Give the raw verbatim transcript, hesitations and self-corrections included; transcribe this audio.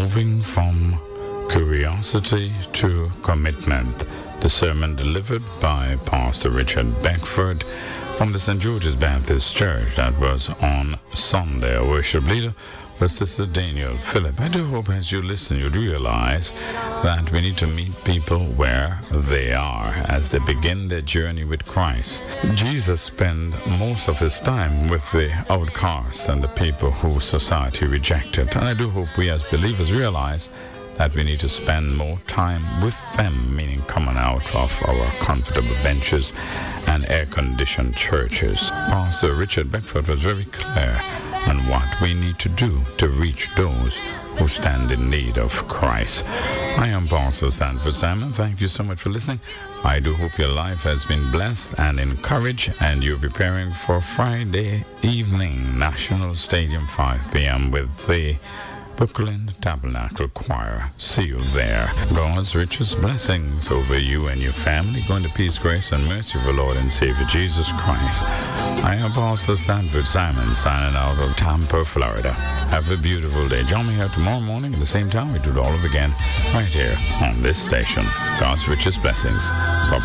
Moving from Curiosity to Commitment. The sermon delivered by Pastor Richard Beckford from the Saint George's Baptist Church. That was on Sunday. Our worship leader was Sister Daniel Phillip. I do hope as you listen you'd realize that we need to meet people where they are as they begin their journey with Christ. Jesus spent most of his time with the outcasts and the people who society rejected. And I do hope we as believers realize that we need to spend more time with them, meaning coming out of our comfortable benches and air-conditioned churches. Pastor Richard Beckford was very clear on what we need to do to reach those who stand in need of Christ. I am Pastor Sanford Simon. Thank you so much for listening. I do hope your life has been blessed and encouraged, and you're preparing for Friday evening, National Stadium, five p.m. with the Brooklyn Tabernacle Choir. See you there. God's richest blessings over you and your family. Go into peace, grace, and mercy of the Lord and Savior Jesus Christ. I am Pastor Stanford Simon, signing out of Tampa, Florida. Have a beautiful day. Join me here tomorrow morning at the same time. We do it all over again right here on this station. God's richest blessings. Bye-bye.